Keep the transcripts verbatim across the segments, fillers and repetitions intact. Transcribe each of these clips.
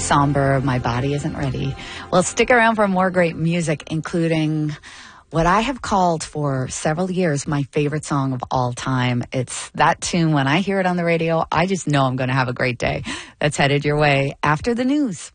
somber. My body isn't ready. Well, stick around for more great music, including what I have called for several years my favorite song of all time. It's that tune. When I hear it on the radio, I just know I'm going to have a great day. That's headed your way after the news.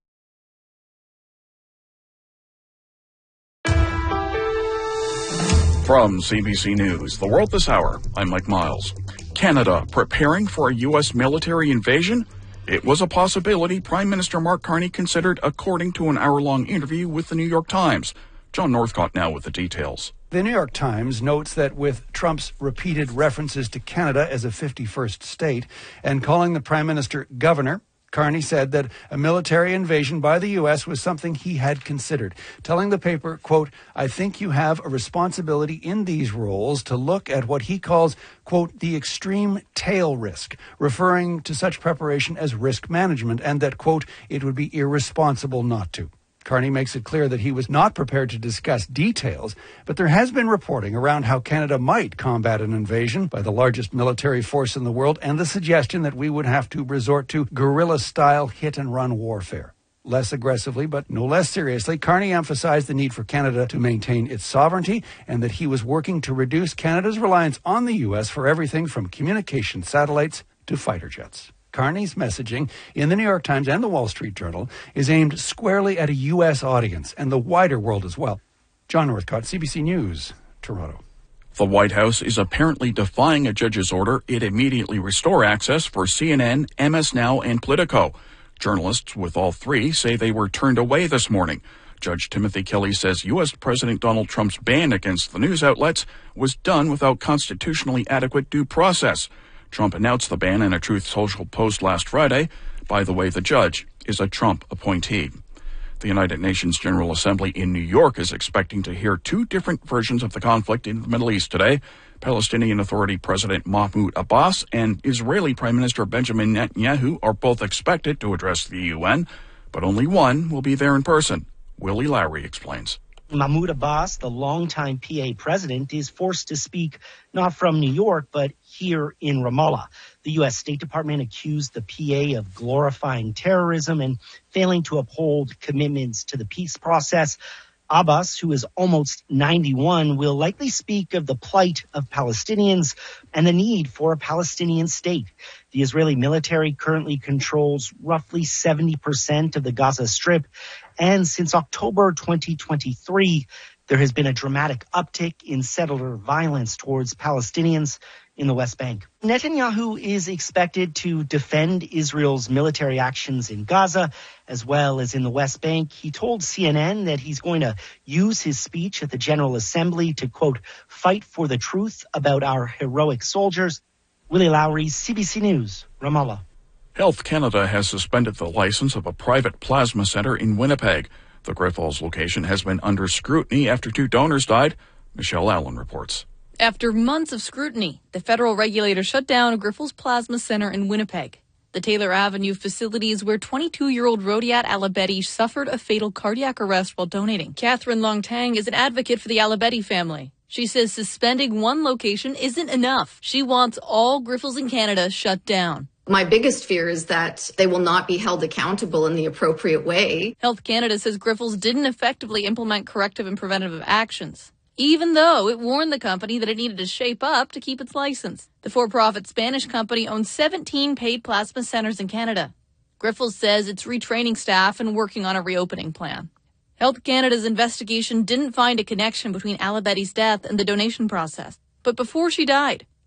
From C B C News, The World This Hour, I'm Mike Miles. Canada preparing for a U S military invasion? It was a possibility Prime Minister Mark Carney considered, according to an hour-long interview with the New York Times. John Northcott now with the details. The New York Times notes that with Trump's repeated references to Canada as a fifty-first state and calling the Prime Minister governor, Carney said that a military invasion by the U S was something he had considered, telling the paper, quote, "I think you have a responsibility in these roles to look at what he calls, quote, the extreme tail risk, referring to such preparation as risk management, and that, quote, it would be irresponsible not to." Carney makes it clear that he was not prepared to discuss details, but there has been reporting around how Canada might combat an invasion by the largest military force in the world, and the suggestion that we would have to resort to guerrilla-style hit-and-run warfare. Less aggressively, but no less seriously, Carney emphasized the need for Canada to maintain its sovereignty and that he was working to reduce Canada's reliance on the U S for everything from communication satellites to fighter jets. Carney's messaging in the New York Times and the Wall Street Journal is aimed squarely at a U S audience and the wider world as well. John Northcott, C B C News, Toronto. The White House is apparently defying a judge's order it immediately restore access for C N N, M S Now, and Politico. Journalists with all three say they were turned away this morning. Judge Timothy Kelly says U S President Donald Trump's ban against the news outlets was done without constitutionally adequate due process. Trump announced the ban in a Truth Social post last Friday. By the way, the judge is a Trump appointee. The United Nations General Assembly in New York is expecting to hear two different versions of the conflict in the Middle East today. Palestinian Authority President Mahmoud Abbas and Israeli Prime Minister Benjamin Netanyahu are both expected to address the U N, but only one will be there in person. Willie Lowry explains. Mahmoud Abbas, the longtime P A president, is forced to speak not from New York, but here in Ramallah. The U S State Department accused the P A of glorifying terrorism and failing to uphold commitments to the peace process. Abbas, who is almost ninety-one, will likely speak of the plight of Palestinians and the need for a Palestinian state. The Israeli military currently controls roughly seventy percent of the Gaza Strip, and since October twenty twenty-three, there has been a dramatic uptick in settler violence towards Palestinians in the West Bank. Netanyahu is expected to defend Israel's military actions in Gaza as well as in the West Bank. He told C N N that he's going to use his speech at the General Assembly to, quote, fight for the truth about our heroic soldiers. Willie Lowry, C B C News, Ramallah. Health Canada has suspended the license of a private plasma center in Winnipeg. The Grifols location has been under scrutiny after two donors died. Michelle Allen reports. After months of scrutiny, the federal regulator shut down Grifols Plasma Center in Winnipeg. The Taylor Avenue facility is where twenty-two-year-old Rodiat Alabedi suffered a fatal cardiac arrest while donating. Catherine Longtang is an advocate for the Alabedi family. She says suspending one location isn't enough. She wants all Grifols in Canada shut down. My biggest fear is that they will not be held accountable in the appropriate way. Health Canada says Grifols didn't effectively implement corrective and preventative actions, even though it warned the company that it needed to shape up to keep its license. The for-profit Spanish company owns seventeen paid plasma centers in Canada. Grifols says it's retraining staff and working on a reopening plan. Health Canada's investigation didn't find a connection between Alabedi's death and the donation process. But before she died,